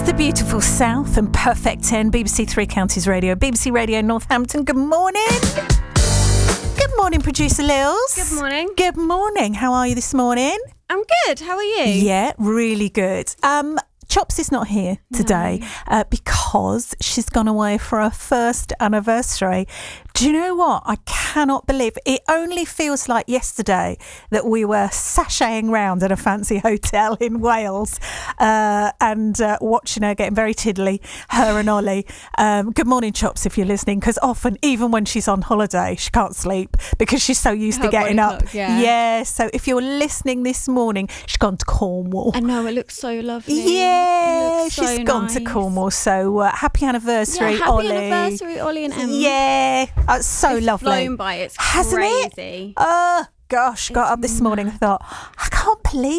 the beautiful South and Perfect 10, BBC Three Counties Radio, BBC Radio Northampton. Good morning. Good morning, producer Lils. Good morning. Good morning. How are you this morning? I'm good. How are you? Yeah, really good. Chops is not here today because she's gone away for her first anniversary. Do you know what? I cannot believe it. Only feels like yesterday that we were sashaying round at a fancy hotel in Wales and watching her getting very tiddly, her and Ollie. Good morning, Chops, if you're listening, because often, even when she's on holiday, she can't sleep because she's so used to getting up. Clock, yeah, so if you're listening this morning, she's gone to Cornwall. I know, it looks so lovely. Yeah, so she's gone to Cornwall. So happy anniversary, Happy Ollie. anniversary, Ollie and Emma. Yeah, it's so lovely. Flown by. It's Hasn't crazy. it? Gosh, got up this morning and thought, I can't believe